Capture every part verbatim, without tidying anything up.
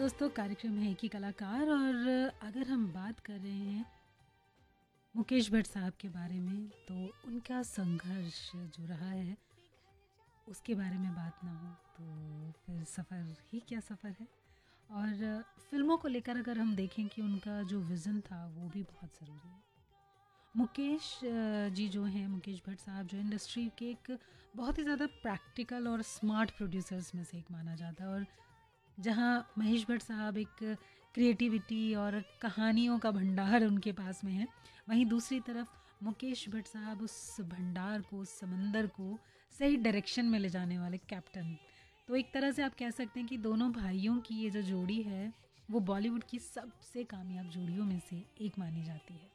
दोस्तों, कार्यक्रम है एक ही कलाकार और अगर हम बात कर रहे हैं मुकेश भट्ट साहब के बारे में तो उनका संघर्ष जो रहा है उसके बारे में बात ना हो तो फिर सफ़र ही क्या सफ़र है। और फिल्मों को लेकर अगर हम देखें कि उनका जो विज़न था वो भी बहुत ज़रूरी है। मुकेश अ, जी जो हैं, मुकेश भट्ट साहब जो इंडस्ट्री के एक बहुत ही ज़्यादा प्रैक्टिकल और स्मार्ट प्रोड्यूसर्स में से एक माना जाता है। और जहाँ महेश भट्ट साहब एक क्रिएटिविटी और कहानियों का भंडार उनके पास में है, वहीं दूसरी तरफ मुकेश भट्ट साहब उस भंडार को, उस समंदर को सही डायरेक्शन में ले जाने वाले कैप्टन। तो एक तरह से आप कह सकते हैं कि दोनों भाइयों की ये जो जोड़ी है वो बॉलीवुड की सबसे कामयाब जोड़ियों में से एक मानी जाती है।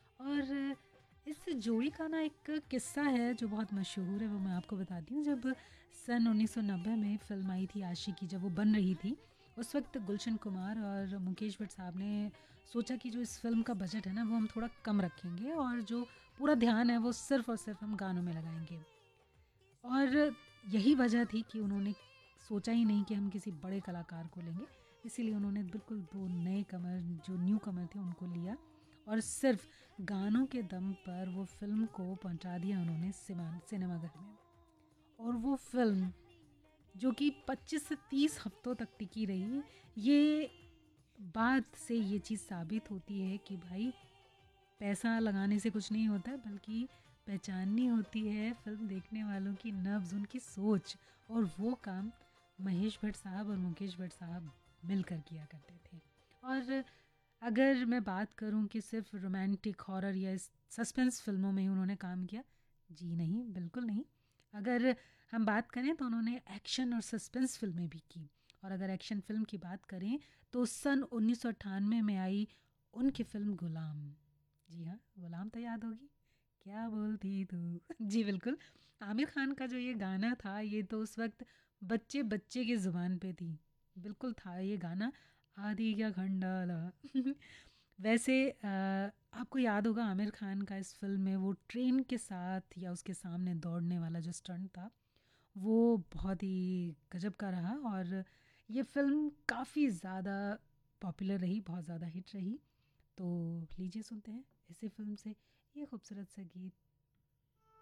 और इस जोड़ी का ना एक किस्सा है जो बहुत मशहूर है, वो मैं आपको बताती हूँ। जब सन उन्नीस सौ नब्बे में फ़िल्म आई थी आशिकी, जब वो बन रही थी, उस वक्त गुलशन कुमार और मुकेश भट्ट साहब ने सोचा कि जो इस फ़िल्म का बजट है ना वो हम थोड़ा कम रखेंगे और जो पूरा ध्यान है वो सिर्फ़ और सिर्फ हम गानों में लगाएंगे। और यही वजह थी कि उन्होंने सोचा ही नहीं कि हम किसी बड़े कलाकार को लेंगे, इसीलिए उन्होंने बिल्कुल दो नए कमर, जो न्यू कमर थे, उनको लिया और सिर्फ गानों के दम पर वो फिल्म को पहुंचा दिया उन्होंने सिनेमा सिनेमाघर में। और वो फिल्म जो कि पच्चीस से तीस हफ्तों तक टिकी रही, ये बात से ये चीज़ साबित होती है कि भाई पैसा लगाने से कुछ नहीं होता है, बल्कि पहचाननी होती है फिल्म देखने वालों की नब्ज़, उनकी सोच। और वो काम महेश भट्ट साहब और मुकेश भट्ट साहब मिलकर किया करते थे। और अगर मैं बात करूं कि सिर्फ रोमांटिक, हॉरर या सस्पेंस फिल्मों में ही उन्होंने काम किया, जी नहीं, बिल्कुल नहीं। अगर हम बात करें तो उन्होंने एक्शन और सस्पेंस फिल्में भी की। और अगर एक्शन फिल्म की बात करें तो सन उन्नीस सौ अट्ठानवे में आई उनकी फिल्म गुलाम। जी हाँ, गुलाम तो याद होगी, क्या बोलती तू। जी बिल्कुल, आमिर खान का जो ये गाना था, ये तो उस वक्त बच्चे बच्चे की ज़ुबान पे थी। बिल्कुल था ये गाना, आदि क्या खंडाला। वैसे अ, आपको याद होगा आमिर खान का इस फिल्म में वो ट्रेन के साथ या उसके सामने दौड़ने वाला जो स्टंट था वो बहुत ही गजब का रहा। और ये फिल्म काफ़ी ज़्यादा पॉपुलर रही, बहुत ज़्यादा हिट रही। तो लीजिए सुनते हैं इसी फिल्म से ये खूबसूरत सा गीत,